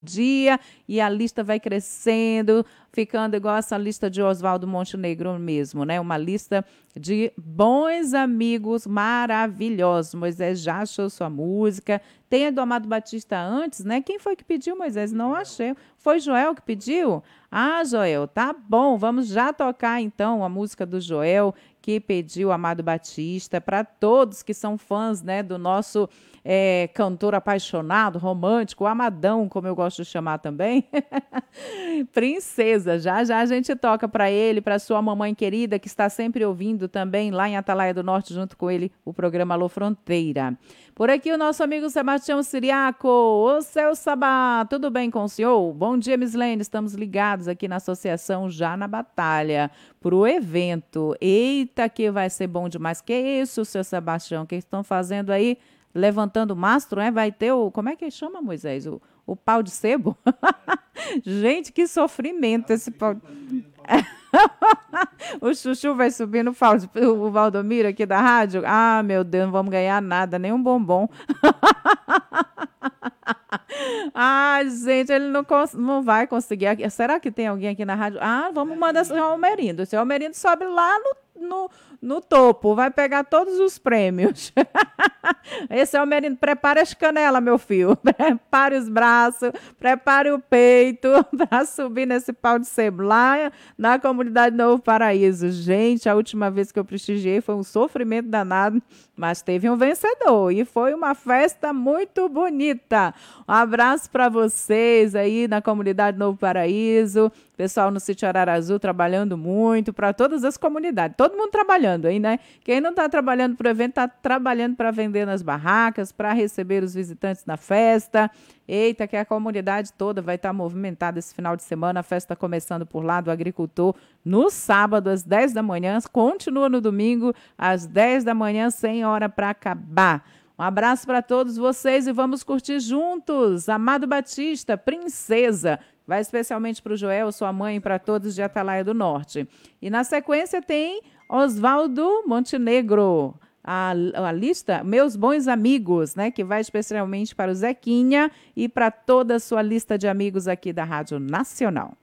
dia e a lista vai crescendo, ficando igual essa lista de Oswaldo Montenegro mesmo, né? Uma lista de bons amigos maravilhosos. Moisés já achou sua música. Tem a do Amado Batista antes, né? Quem foi que pediu, Moisés? Não achei. Foi Joel que pediu? Ah, Joel, tá bom. Vamos já tocar então a música do Joel que pediu Amado Batista para todos que são fãs, né, do nosso cantor apaixonado, romântico, Amadão, como eu gosto de chamar também. Princesa, já já a gente toca para ele, para sua mamãe querida que está sempre ouvindo também lá em Atalaia do Norte junto com ele o programa Alô Fronteira. Por aqui o nosso amigo Sebastião Siriaco. Ô, seu Sabá, tudo bem com o senhor? Bom dia, Miss Lane. Estamos ligados aqui na associação já na batalha pro evento. Eita, que vai ser bom demais. Que isso, seu Sebastião? O que estão fazendo aí? Levantando o mastro, né? Vai ter o... Como é que chama, Moisés? O pau de sebo? Gente, que sofrimento esse pau... O Chuchu vai subir no o Valdomiro aqui da rádio. Ah, meu Deus, não vamos ganhar nada, nem um bombom. Ah, gente, ele não vai conseguir. Será que tem alguém aqui na rádio? Ah, vamos mandar o senhor Almerindo. O senhor Almerindo sobe lá no topo, vai pegar todos os prêmios. Esse é o Almerindo. Prepare as canelas, meu filho. Prepare os braços, prepare o peito para subir nesse pau de sebo lá na comunidade Novo Paraíso. Gente, a última vez que eu prestigiei foi um sofrimento danado, mas teve um vencedor e foi uma festa muito bonita. Um abraço para vocês aí na comunidade Novo Paraíso, pessoal no sítio Ararazu trabalhando muito, para todas as comunidades, todo mundo trabalhando aí, né? Quem não está trabalhando para o evento, está trabalhando para vender nas barracas, para receber os visitantes na festa. Eita, que a comunidade toda vai estar movimentada esse final de semana, a festa começando por lá do agricultor no sábado às 10 da manhã, continua no domingo às 10 da manhã, sem hora para acabar. Um abraço para todos vocês e vamos curtir juntos. Amado Batista, Princesa. Vai especialmente para o Joel, sua mãe, e para todos de Atalaia do Norte. E na sequência tem Oswaldo Montenegro. A lista, Meus Bons Amigos, né? Que vai especialmente para o Zequinha e para toda a sua lista de amigos aqui da Rádio Nacional.